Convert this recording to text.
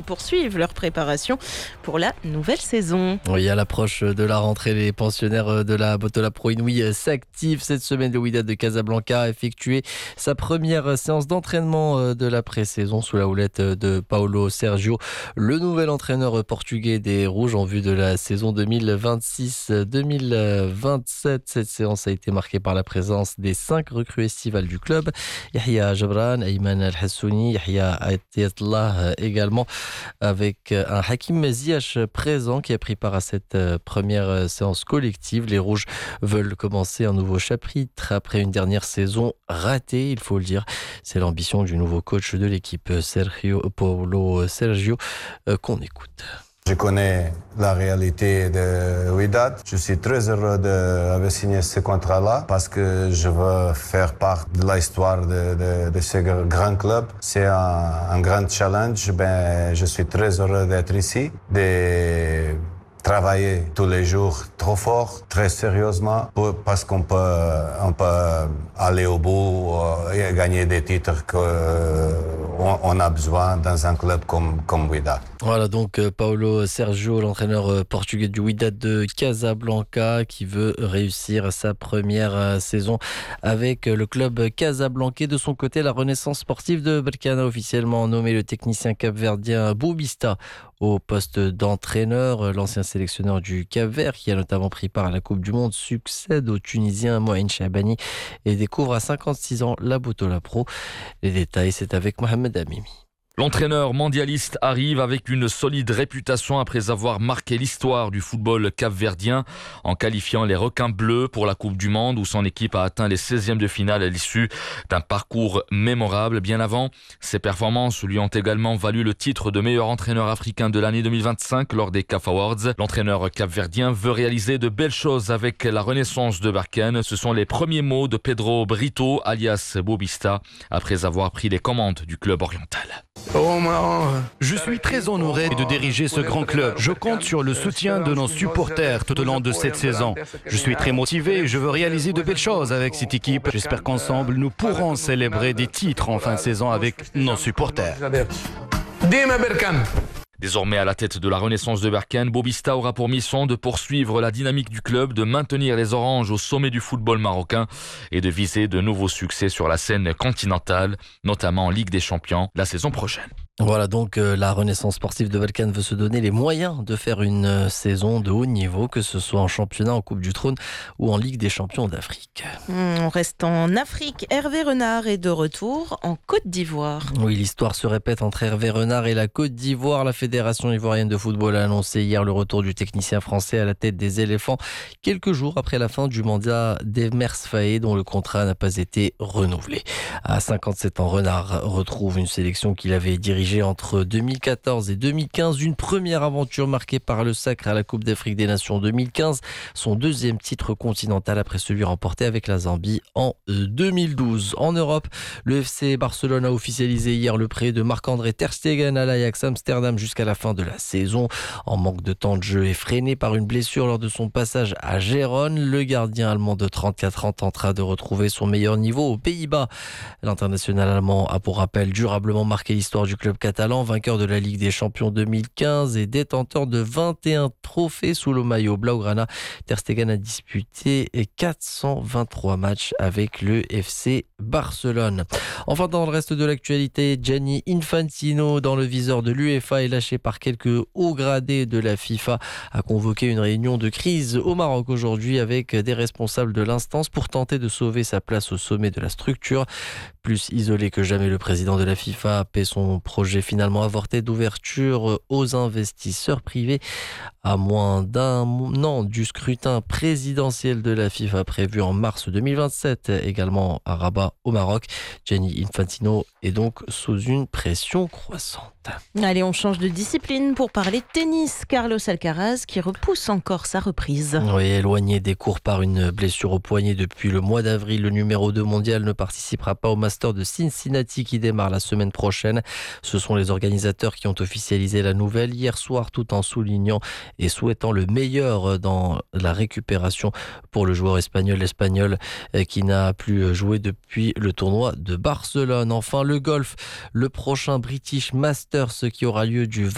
poursuivent leur préparation pour la nouvelle saison. Oui, à l'approche de la rentrée, les pensionnaires de la Botola Pro Inouï s'activent. Cette semaine, le Wydad de Casablanca a effectué sa première séance d'entraînement de la pré-saison sous la houlette de Paulo Sergio, le nouvel entraîneur portugais des Rouges en vue de la saison 2026-2027. Cette séance a été marquée par la présence des 5 recrues estivales du club. Yahya Jabran, Ayman Al-Hassouni, Yahya Atiatlah également, avec un Hakim Ziyech présent qui a pris part à cette première séance collective. Les Rouges veulent commencer un nouveau chapitre après une dernière saison ratée, il faut le dire. C'est l'ambition du nouveau coach de l'équipe, Paulo Sergio, qu'on écoute. Je connais la réalité de Wydad. Je suis très heureux d'avoir signé ce contrat-là parce que je veux faire part de l'histoire de ce grand club. C'est un grand challenge. Je suis très heureux d'être ici, de travailler tous les jours trop fort, très sérieusement, parce qu'on peut aller au bout et gagner des titres qu'on a besoin dans un club comme Wydad. Voilà donc Paulo Sergio, l'entraîneur portugais du Wydad de Casablanca, qui veut réussir sa première saison avec le club casablancais. De son côté, la Renaissance sportive de Berkane a officiellement nommé le technicien capverdien Boubista au poste d'entraîneur. L'ancien sélectionneur du Cap-Vert, qui a notamment pris part à la Coupe du Monde, succède au Tunisien Mohamed Chabani et découvre à 56 ans la Botola Pro. Les détails, c'est avec Mohamed Amimi. L'entraîneur mondialiste arrive avec une solide réputation après avoir marqué l'histoire du football capverdien en qualifiant les Requins Bleus pour la Coupe du Monde où son équipe a atteint les 16e de finale à l'issue d'un parcours mémorable. Bien avant, ses performances lui ont également valu le titre de meilleur entraîneur africain de l'année 2025 lors des CAF Awards. L'entraîneur capverdien veut réaliser de belles choses avec la Renaissance de Berkane. Ce sont les premiers mots de Pedro Brito, alias Boubista, après avoir pris les commandes du club oriental. Je suis très honoré de diriger ce grand club. Je compte sur le soutien de nos supporters tout au long de cette saison. Je suis très motivé et je veux réaliser de belles choses avec cette équipe. J'espère qu'ensemble, nous pourrons célébrer des titres en fin de saison avec nos supporters. Désormais à la tête de la Renaissance de Berkane, Boubista aura pour mission de poursuivre la dynamique du club, de maintenir les Oranges au sommet du football marocain et de viser de nouveaux succès sur la scène continentale, notamment en Ligue des Champions la saison prochaine. Voilà donc la Renaissance sportive de Berkane veut se donner les moyens de faire une saison de haut niveau, que ce soit en championnat, en Coupe du Trône ou en Ligue des Champions d'Afrique. On reste en Afrique. Hervé Renard est de retour en Côte d'Ivoire. Oui, l'histoire se répète entre Hervé Renard et la Côte d'Ivoire. La Fédération ivoirienne de football a annoncé hier le retour du technicien français à la tête des éléphants, quelques jours après la fin du mandat d'Emers Faé, dont le contrat n'a pas été renouvelé. À 57 ans, Renard retrouve une sélection qu'il avait dirigée entre 2014 et 2015, une première aventure marquée par le sacre à la Coupe d'Afrique des Nations 2015, son deuxième titre continental après celui remporté avec la Zambie en 2012. En Europe, le FC Barcelone a officialisé hier le prêt de Marc-André Ter Stegen à l'Ajax Amsterdam jusqu'à la fin de la saison. En manque de temps de jeu et freiné par une blessure lors de son passage à Gérone, le gardien allemand de 34 ans tentera de retrouver son meilleur niveau aux Pays-Bas. L'international allemand a pour rappel durablement marqué l'histoire du club catalan, vainqueur de la Ligue des Champions 2015 et détenteur de 21 trophées sous le maillot blaugrana. Ter Stegen a disputé 423 matchs avec le FC Barcelone. Enfin, dans le reste de l'actualité, Gianni Infantino, dans le viseur de l'UEFA et lâché par quelques hauts gradés de la FIFA, a convoqué une réunion de crise au Maroc aujourd'hui avec des responsables de l'instance pour tenter de sauver sa place au sommet de la structure. Plus isolé que jamais, le président de la FIFA paie son projet finalement avorté d'ouverture aux investisseurs privés à moins d'un an du scrutin présidentiel de la FIFA prévu en mars 2027, également à Rabat au Maroc. Gianni Infantino est donc sous une pression croissante. Allez, on change de discipline pour parler tennis. Carlos Alcaraz qui repousse encore sa reprise. Oui, éloigné des cours par une blessure au poignet depuis le mois d'avril, le numéro 2 mondial ne participera pas au Master de Cincinnati qui démarre la semaine prochaine. Ce sont les organisateurs qui ont officialisé la nouvelle hier soir, tout en soulignant et souhaitant le meilleur dans la récupération pour le joueur espagnol qui n'a plus joué depuis le tournoi de Barcelone. Enfin, le golf, le prochain British Masters qui aura lieu du